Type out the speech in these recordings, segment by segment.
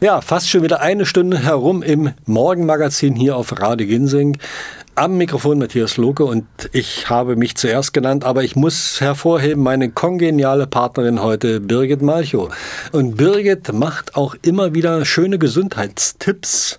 Ja, fast schon wieder eine Stunde herum im Morgenmagazin hier auf Radio Ginsing. Am Mikrofon Matthias Lohke und ich habe mich zuerst genannt, aber ich muss hervorheben, meine kongeniale Partnerin heute, Birgit Malchow. Und Birgit macht auch immer wieder schöne Gesundheitstipps.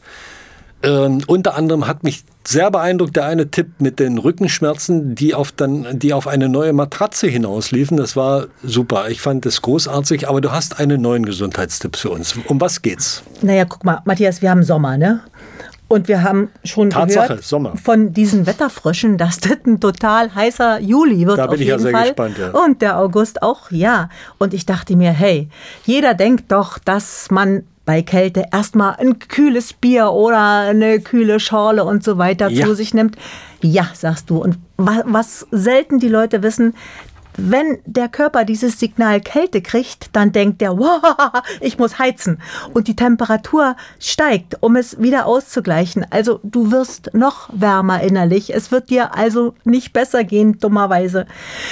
Unter anderem hat mich sehr beeindruckt der eine Tipp mit den Rückenschmerzen, die auf eine neue Matratze hinausliefen. Das war super. Ich fand das großartig. Aber du hast einen neuen Gesundheitstipp für uns. Um was geht's? Naja, guck mal, Matthias, wir haben Sommer, ne? Und wir haben schon gehört Sommer. Von diesen Wetterfröschen, dass das ein total heißer Juli wird. Da bin ich ja sehr gespannt, ja. Und der August auch, ja. Und ich dachte mir, hey, jeder denkt doch, dass man bei Kälte erstmal ein kühles Bier oder eine kühle Schorle und so weiter zu sich nimmt. Ja, sagst du. Und was selten die Leute wissen, wenn der Körper dieses Signal Kälte kriegt, dann denkt der, wow, ich muss heizen. Und die Temperatur steigt, um es wieder auszugleichen. Also du wirst noch wärmer innerlich. Es wird dir also nicht besser gehen, dummerweise.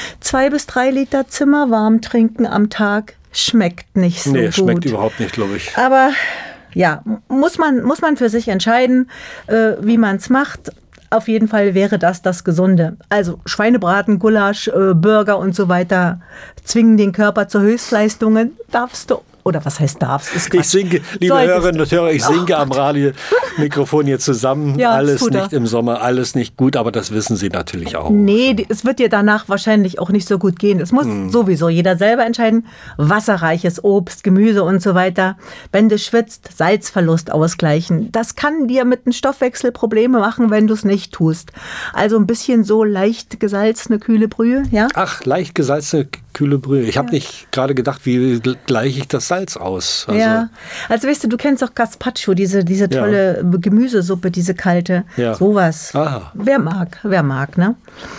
2 bis 3 Liter Zimmerwarm trinken am Tag schmeckt nicht so gut. Nee, schmeckt überhaupt nicht, glaube ich. Aber ja, muss man für sich entscheiden, wie man es macht. Auf jeden Fall wäre das Gesunde. Also Schweinebraten, Gulasch, Burger und so weiter zwingen den Körper zu Höchstleistungen. Darfst du. Oder was heißt darfst? Ich singe, liebe Hörerinnen und Hörer, ich singe am Radiomikrofon hier zusammen. Ja, alles nicht im Sommer, alles nicht gut, aber das wissen Sie natürlich auch. Nee, es wird dir danach wahrscheinlich auch nicht so gut gehen. Es muss sowieso jeder selber entscheiden. Wasserreiches Obst, Gemüse und so weiter. Wenn du schwitzt, Salzverlust ausgleichen. Das kann dir mit dem Stoffwechsel Probleme machen, wenn du es nicht tust. Also ein bisschen so leicht gesalzene, kühle Brühe, ja? Ach, leicht gesalzene, kühle Brühe. Ich habe nicht gerade gedacht, wie gleiche ich das Salz aus. Ja, also weißt du kennst doch Gazpacho, diese tolle Gemüsesuppe, diese kalte. Ja. Sowas. Aha. Wer mag, ne?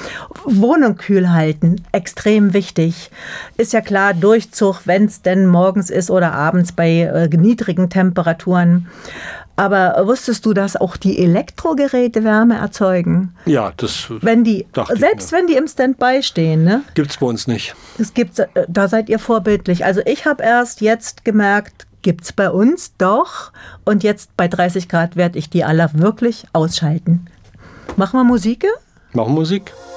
Wohnung kühl halten, extrem wichtig. Ist ja klar, Durchzug, wenn es denn morgens ist oder abends bei niedrigen Temperaturen. Aber wusstest du, dass auch die Elektrogeräte Wärme erzeugen? Ja, das wenn die im Standby stehen, ne? Gibt's bei uns nicht. Da seid ihr vorbildlich. Also ich habe erst jetzt gemerkt, gibt's bei uns doch. Und jetzt bei 30 Grad werde ich die alle wirklich ausschalten. Machen wir Musik? Machen Musik.